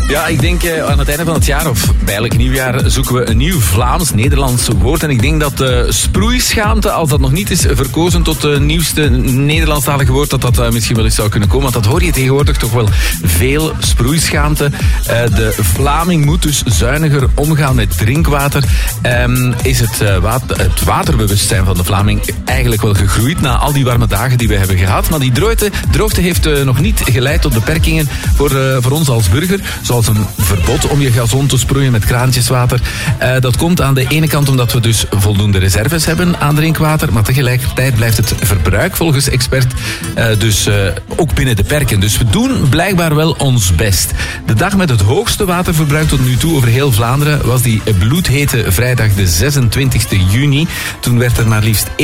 Ja, ik denk aan het einde van het jaar, of bijlijk nieuwjaar, zoeken we een nieuw Vlaams-Nederlands woord. En ik denk dat sproeischaamte, als dat nog niet is verkozen tot de nieuwste Nederlandstalige woord, dat misschien wel eens zou kunnen komen. Want dat hoor je tegenwoordig toch wel veel, sproeischaamte. De Vlaming moet dus zuiniger omgaan met drinkwater. Is het waterbewustzijn van de Vlaming eigenlijk wel gegroeid na al die warme dagen die we hebben gehad. Maar die droogte heeft nog niet geleid tot beperkingen voor ons als burger. Zoals een verbod om je gazon te sproeien met kraantjeswater. Dat komt aan de ene kant omdat we dus voldoende reserves hebben aan drinkwater. Maar tegelijkertijd blijft het verbruik volgens expert dus ook binnen de perken. Dus we doen blijkbaar wel ons best. De dag met het hoogste waterverbruik tot nu toe over heel Vlaanderen was die bloedhete vrijdag de 26 juni. Toen werd er maar liefst 1.366.000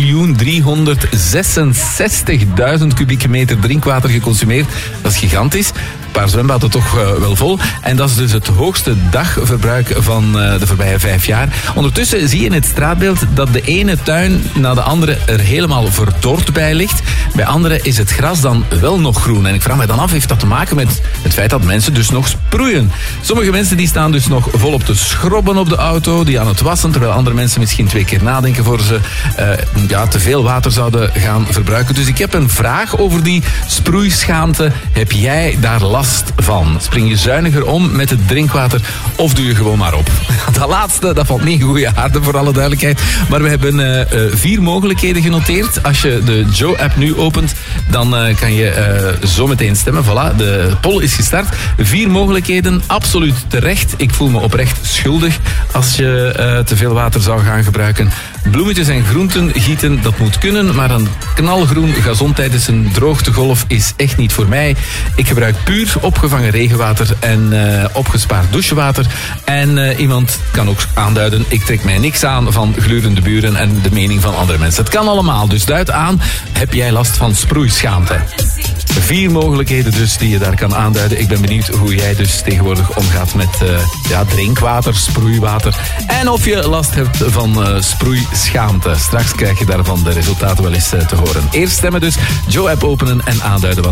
kubieke meter drinkwater geconsumeerd. Dat is gigantisch. Een paar zwembaden toch wel vol. En dat is dus het hoogste dagverbruik van de voorbije 5 jaar. Ondertussen zie je in het straatbeeld dat de ene tuin na de andere er helemaal verdord bij ligt. Bij anderen is het gras dan wel nog groen. En ik vraag me dan af, heeft dat te maken met het feit dat mensen dus nog sproeien? Sommige mensen die staan dus nog volop te schrobben op de auto, die aan het wassen, terwijl andere mensen misschien 2 keer nadenken voor ze te veel water zouden gaan verbruiken. Dus ik heb een vraag over die sproeischaamte. Heb jij daar last van? Spring je zuiniger om met het drinkwater of doe je gewoon maar op? Dat laatste, dat valt niet in goede aarde voor alle duidelijkheid. Maar we hebben 4 mogelijkheden genoteerd. Als je de Joe-app nu opent, dan kan je zo meteen stemmen. Voilà, de poll is gestart. 4 mogelijkheden, absoluut terecht. Ik voel me oprecht schuldig als je te veel water zou gaan gebruiken. Bloemetjes en groenten gieten, dat moet kunnen, maar een knalgroen gazon tijdens een droogtegolf is echt niet voor mij. Ik gebruik puur opgevangen regenwater en opgespaard douchewater. En iemand kan ook aanduiden, ik trek mij niks aan van glurende buren en de mening van andere mensen. Het kan allemaal, dus duid aan, heb jij last van sproeischaamte? 4 mogelijkheden dus die je daar kan aanduiden. Ik ben benieuwd hoe jij dus tegenwoordig omgaat met drinkwater, sproeiwater. En of je last hebt van sproeischaamte. Straks krijg je daarvan de resultaten wel eens te horen. Eerst stemmen dus, Joe-app openen en aanduiden wat